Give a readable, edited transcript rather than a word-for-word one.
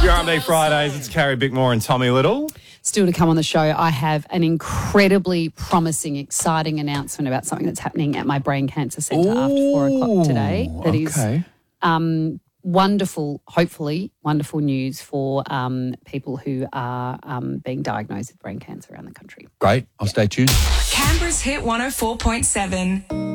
Your R&B Fridays, it's Carrie Bickmore and Tommy Little. Still to come on the show, I have an incredibly promising, exciting announcement about something that's happening at my brain cancer centre after 4 o'clock today. That is wonderful, hopefully wonderful news for people who are being diagnosed with brain cancer around the country. Great. I'll stay tuned. Canberra's Hit 104.7.